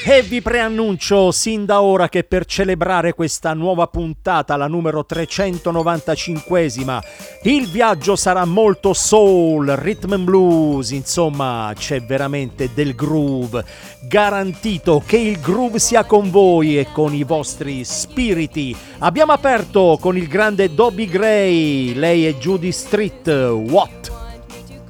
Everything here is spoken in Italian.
E vi preannuncio sin da ora che per celebrare questa nuova puntata, la numero 395esima, il viaggio sarà molto soul, rhythm and blues, insomma c'è veramente del groove. Garantito che il groove sia con voi e con i vostri spiriti. Abbiamo aperto con il grande Dobby Gray, lei è Judy Street, What?